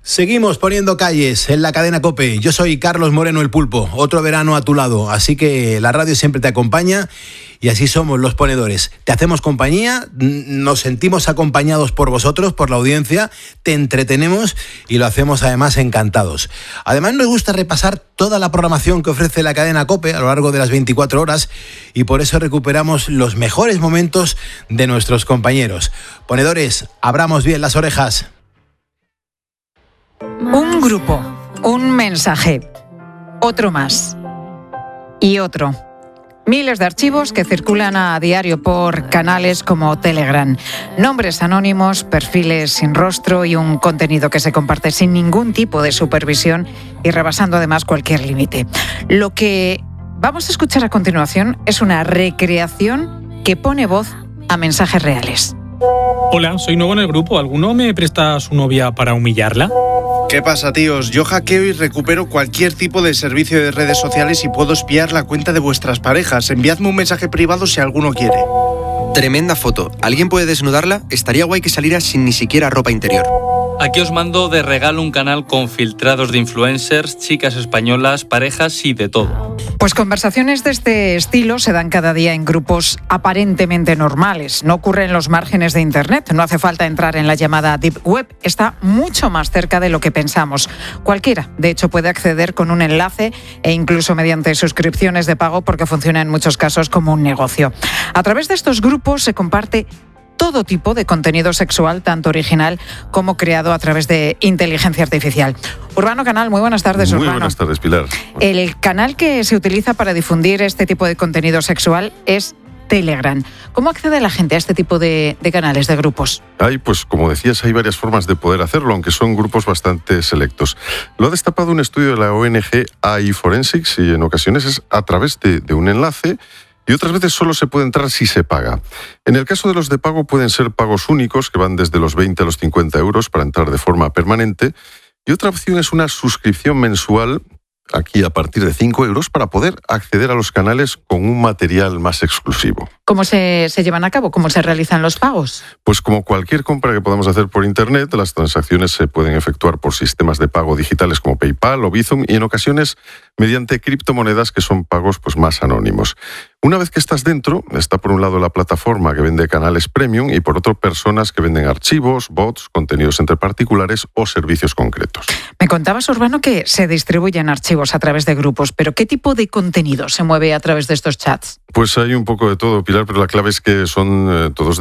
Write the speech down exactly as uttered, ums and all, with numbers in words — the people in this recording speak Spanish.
Seguimos poniendo calles en la cadena COPE. Yo soy Carlos Moreno el Pulpo, otro verano a tu lado, así que la radio siempre te acompaña y así somos los ponedores. Te hacemos compañía, nos sentimos acompañados por vosotros, por la audiencia, te entretenemos y lo hacemos además encantados. Además nos gusta repasar toda la programación que ofrece la cadena COPE a lo largo de las veinticuatro horas y por eso recuperamos los mejores momentos de nuestros compañeros. Ponedores, abramos bien las orejas. Un grupo, un mensaje, otro más y otro. Miles de archivos que circulan a diario por canales como Telegram. Nombres anónimos, perfiles sin rostro y un contenido que se comparte sin ningún tipo de supervisión y rebasando además cualquier límite. Lo que vamos a escuchar a continuación es una recreación que pone voz a mensajes reales. Hola, soy nuevo en el grupo. ¿Alguno me presta a su novia para humillarla? ¿Qué pasa, tíos? Yo hackeo y recupero cualquier tipo de servicio de redes sociales y puedo espiar la cuenta de vuestras parejas. Enviadme un mensaje privado si alguno quiere. Tremenda foto. ¿Alguien puede desnudarla? Estaría guay que saliera sin ni siquiera ropa interior. Aquí os mando de regalo un canal con filtrados de influencers, chicas españolas, parejas y de todo. Pues conversaciones de este estilo se dan cada día en grupos aparentemente normales. No ocurre en los márgenes de Internet. No hace falta entrar en la llamada Deep Web. Está mucho más cerca de lo que pensamos. Cualquiera, de hecho, puede acceder con un enlace e incluso mediante suscripciones de pago porque funciona en muchos casos como un negocio. A través de estos grupos se comparte todo tipo de contenido sexual, tanto original como creado a través de inteligencia artificial. Urbano Canal, muy buenas tardes, Muy Urbano. buenas tardes, Pilar. El canal que se utiliza para difundir este tipo de contenido sexual es Telegram. ¿Cómo accede la gente a este tipo de, de canales, de grupos? Hay, pues como decías, hay varias formas de poder hacerlo, aunque son grupos bastante selectos. Lo ha destapado un estudio de la O N G A I Forensics y en ocasiones es a través de, de un enlace y otras veces solo se puede entrar si se paga. En el caso de los de pago pueden ser pagos únicos que van desde los veinte a los cincuenta euros para entrar de forma permanente y otra opción es una suscripción mensual aquí a partir de cinco euros para poder acceder a los canales con un material más exclusivo. ¿Cómo se, se llevan a cabo? ¿Cómo se realizan los pagos? Pues como cualquier compra que podamos hacer por Internet, las transacciones se pueden efectuar por sistemas de pago digitales como PayPal o Bizum y en ocasiones mediante criptomonedas que son pagos pues, más anónimos. Una vez que estás dentro, está por un lado la plataforma que vende canales premium y por otro personas que venden archivos, bots, contenidos entre particulares o servicios concretos. Me contabas, Urbano, que se distribuyen archivos a través de grupos, pero ¿qué tipo de contenido se mueve a través de estos chats? Pues hay un poco de todo, Pilar, pero la clave es que son eh, todos